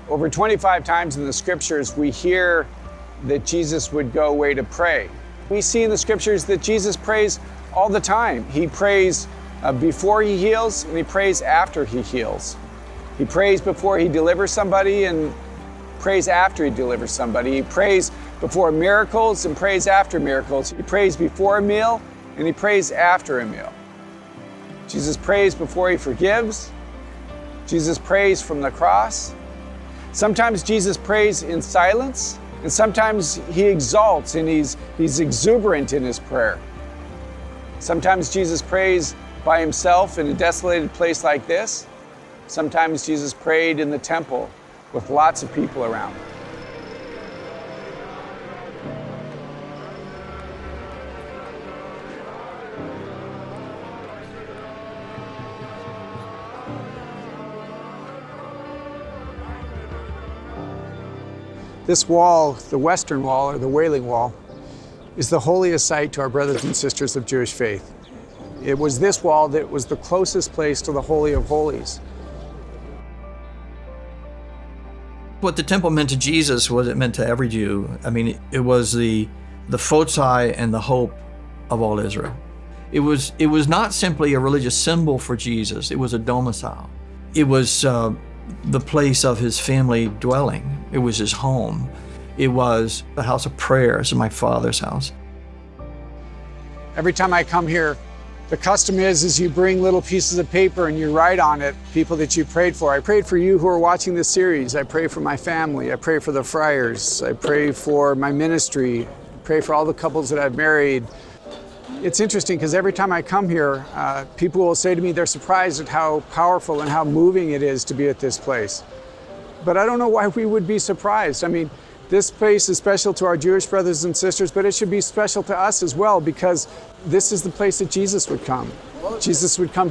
Over 25 times in the scriptures, we hear that Jesus would go away to pray. We see in the scriptures that Jesus prays all the time. He prays before he heals, and he prays after he heals. He prays before he delivers somebody and prays after he delivers somebody. He prays before miracles and prays after miracles. He prays before a meal and he prays after a meal. Jesus prays before he forgives. Jesus prays from the cross. Sometimes Jesus prays in silence, and sometimes he exalts and he's exuberant in his prayer. Sometimes Jesus prays by himself in a desolated place like this. Sometimes Jesus prayed in the temple with lots of people around. This wall, the Western Wall or the Wailing Wall, is the holiest site to our brothers and sisters of Jewish faith. It was this wall that was the closest place to the Holy of Holies. What the temple meant to Jesus was it meant to every Jew. I mean, it was the foci and the hope of all Israel. It was not simply a religious symbol for Jesus, it was a domicile. It was the place of his family dwelling. It was his home. It was the house of prayer. This is my Father's house. Every time I come here, the custom is you bring little pieces of paper and you write on it people that you prayed for. I prayed for you who are watching this series. I pray for my family. I pray for the friars. I pray for my ministry. I pray for all the couples that I've married. It's interesting because every time I come here, people will say to me they're surprised at how powerful and how moving it is to be at this place. But I don't know why we would be surprised. I mean, this place is special to our Jewish brothers and sisters, but it should be special to us as well because this is the place that Jesus would come. Jesus would come